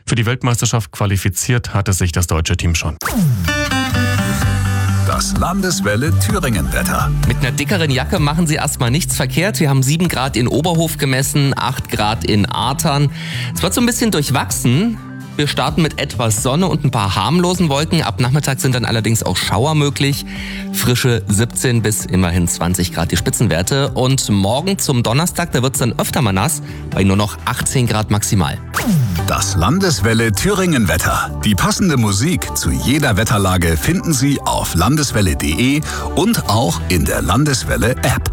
Für die Weltmeisterschaft qualifiziert hatte sich das deutsche Team schon. Das Landeswelle Thüringen-Wetter. Mit einer dickeren Jacke machen Sie erstmal nichts verkehrt. Wir haben 7 Grad in Oberhof gemessen, 8 Grad in Artern. Es wird so ein bisschen durchwachsen. Wir starten mit etwas Sonne und ein paar harmlosen Wolken. Ab Nachmittag sind dann allerdings auch Schauer möglich. Frische 17 bis immerhin 20 Grad die Spitzenwerte. Und morgen zum Donnerstag, da wird es dann öfter mal nass, bei nur noch 18 Grad maximal. Das Landeswelle Thüringen-Wetter. Die passende Musik zu jeder Wetterlage finden Sie auf landeswelle.de und auch in der Landeswelle-App.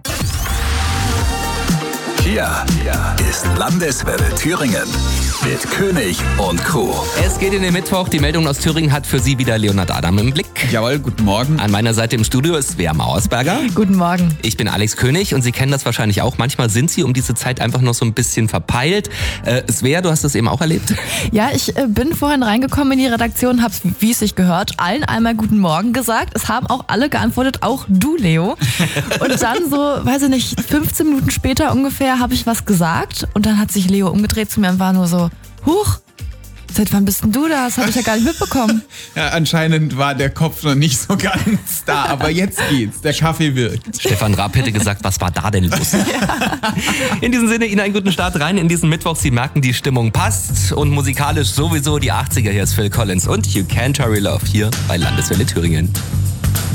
Hier ist Landeswelle Thüringen mit König und Co. Es geht in den Mittwoch. Die Meldung aus Thüringen hat für Sie wieder Leonhard Adam im Blick. Jawohl, guten Morgen. An meiner Seite im Studio ist Svea Mauersberger. Guten Morgen. Ich bin Alex König und Sie kennen das wahrscheinlich auch. Manchmal sind Sie um diese Zeit einfach noch so ein bisschen verpeilt. Svea, du hast das eben auch erlebt? Ja, ich bin vorhin reingekommen in die Redaktion, hab's, wie es sich gehört, allen einmal Guten Morgen gesagt. Es haben auch alle geantwortet, auch du, Leo. Und dann so, weiß ich nicht, 15 Minuten später ungefähr habe ich was gesagt und dann hat sich Leo umgedreht zu mir und war nur so, huch, seit wann bist denn du da? Das habe ich ja gar nicht mitbekommen. Ja, anscheinend war der Kopf noch nicht so ganz da, aber jetzt geht's. Der Kaffee wirkt. Stefan Raab hätte gesagt, was war da denn los? Ja. In diesem Sinne, Ihnen einen guten Start rein in diesen Mittwoch. Sie merken, die Stimmung passt und musikalisch sowieso die 80er. Hier ist Phil Collins und You Can't Hurry Love hier bei Landeswelle Thüringen.